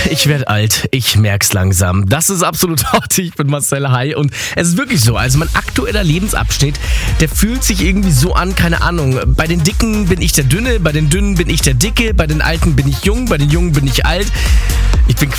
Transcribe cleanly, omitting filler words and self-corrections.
ich werde alt. Ich merk's langsam. Das ist absolut hot. Ich bin Marcel Hay und es ist wirklich so. Also mein aktueller Lebensabschnitt, der fühlt sich irgendwie so an, keine Ahnung. Bei den Dicken bin ich der Dünne, bei den Dünnen bin ich der Dicke, bei den Alten bin ich jung, bei den Jungen bin ich alt. Ich bin